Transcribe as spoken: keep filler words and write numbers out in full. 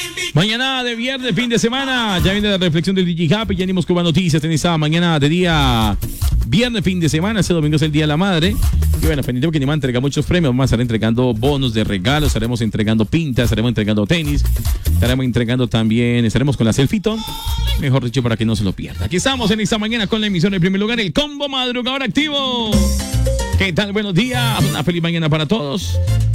Mañana de viernes, fin de semana, ya viene la reflexión del D J Happy, ya venimos con más noticias en esta mañana de día viernes, fin de semana. Este domingo es el Día de la Madre. Y bueno, pendiente porque ni va a entregar muchos premios, vamos a estar entregando bonos de regalos, estaremos entregando pintas, estaremos entregando tenis, estaremos entregando también, estaremos con la selfito, mejor dicho, para que no se lo pierda. Aquí estamos en esta mañana con la emisión en primer lugar, el Combo Madrugador Activo. ¿Qué tal? Buenos días, una feliz mañana para todos.